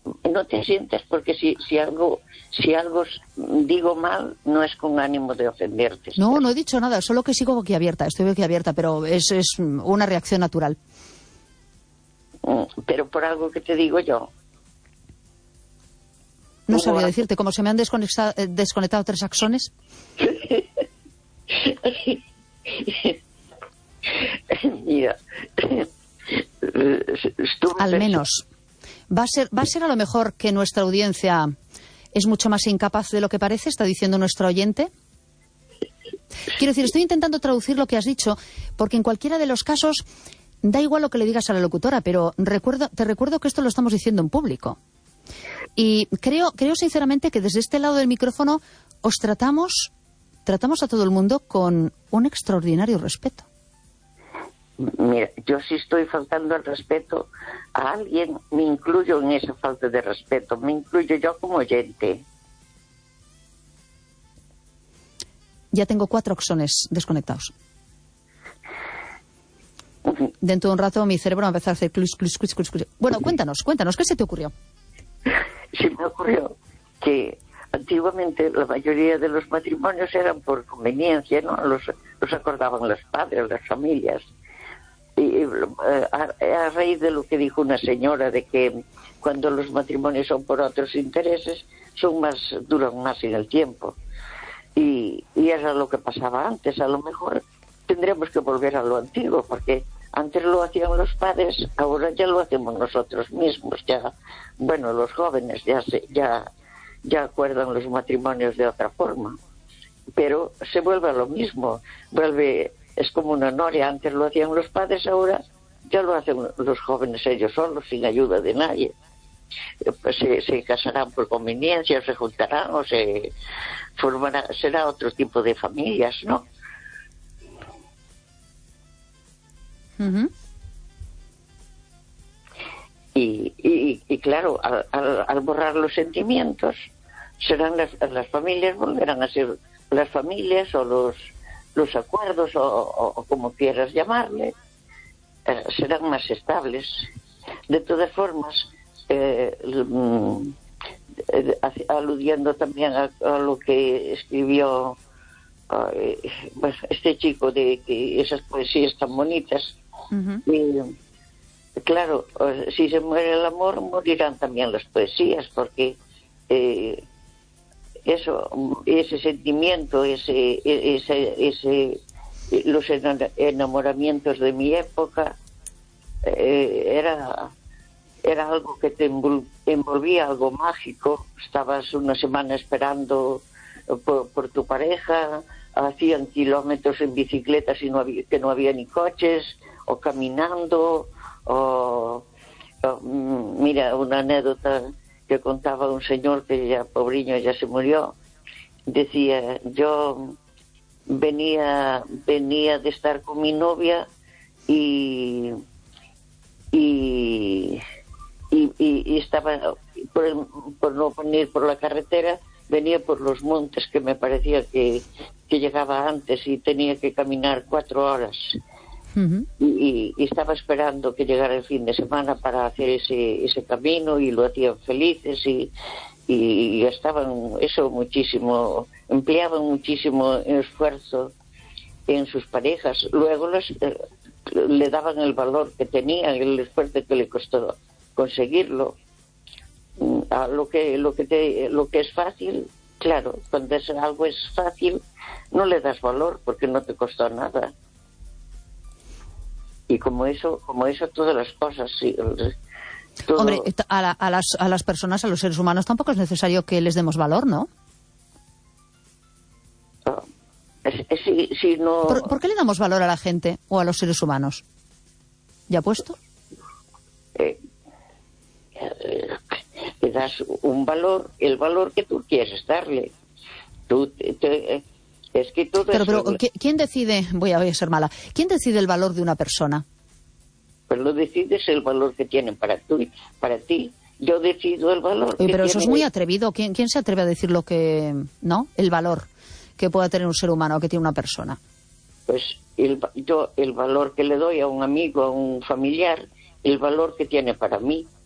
no te sientas, porque si algo digo mal, no es con ánimo de ofenderte. No, no he dicho nada, solo que sigo boquiabierta, estoy boquiabierta, pero es una reacción natural. Pero por algo que te digo yo. No sabría decirte, como se me han desconectado 3 axones. Mira, al menos. ¿Va a ser a lo mejor que nuestra audiencia es mucho más incapaz de lo que parece? ¿Está diciendo nuestro oyente? Quiero decir, estoy intentando traducir lo que has dicho, porque en cualquiera de los casos da igual lo que le digas a la locutora, pero te recuerdo que esto lo estamos diciendo en público. Y creo sinceramente que desde este lado del micrófono os tratamos a todo el mundo con un extraordinario respeto. Mira, yo si estoy faltando al respeto a alguien, me incluyo en esa falta de respeto, me incluyo yo como oyente. Ya tengo 4 axones desconectados. Dentro de un rato mi cerebro va a empezar a hacer clus. Bueno, cuéntanos, ¿qué se te ocurrió? Se me ocurrió que antiguamente la mayoría de los matrimonios eran por conveniencia, ¿no? Los acordaban los padres, las familias. Y a raíz de lo que dijo una señora de que cuando los matrimonios son por otros intereses duran más en el tiempo, y era lo que pasaba antes. A lo mejor tendremos que volver a lo antiguo, porque antes lo hacían los padres, ahora ya lo hacemos nosotros mismos. Ya, bueno, los jóvenes ya acuerdan los matrimonios de otra forma, pero se vuelve a lo mismo, es como una noria. Antes lo hacían los padres, ahora ya lo hacen los jóvenes ellos solos, sin ayuda de nadie. Pues se casarán por conveniencia, o se juntarán, o se formará, será otro tipo de familias, ¿no? Uh-huh. Y claro, al borrar los sentimientos, serán las familias, volverán a ser las familias, o los acuerdos, o como quieras llamarle, serán más estables. De todas formas, aludiendo también a lo que escribió este chico, de que esas poesías tan bonitas, uh-huh. Claro, si se muere el amor, morirán también las poesías, porque ese sentimiento, los enamoramientos de mi época, era algo que te envolvía, algo mágico. Estabas una semana esperando por tu pareja, hacían kilómetros en bicicletas que no había ni coches, o caminando, mira, una anécdota que contaba un señor que ya, pobriño, ya se murió. Decía, yo venía de estar con mi novia y estaba por no venir por la carretera, venía por los montes, que me parecía que llegaba antes, y tenía que caminar 4 horas. Uh-huh. Y estaba esperando que llegara el fin de semana para hacer ese camino, y lo hacían felices, y estaban muchísimo, empleaban muchísimo esfuerzo en sus parejas. Luego le daban el valor que tenían, el esfuerzo que le costó conseguirlo. A lo que es fácil, claro, cuando algo es fácil, no le das valor porque no te costó nada. Y como eso todas las cosas, sí. Todo... Hombre, a las personas, a los seres humanos, tampoco es necesario que les demos valor, ¿no? Sí, no... ¿Por qué le damos valor a la gente o a los seres humanos? ¿Ya puesto? Le das un valor, el valor que tú quieres darle. Es que todo pero ¿quién decide? Voy a ser mala. ¿Quién decide el valor de una persona? Pues lo decides el valor que tienen para ti. Yo decido el valor. Pero eso es muy atrevido. ¿Quién se atreve a decir lo que, no? El valor que pueda tener un ser humano, que tiene una persona. Pues yo el valor que le doy a un amigo, a un familiar, el valor que tiene para mí.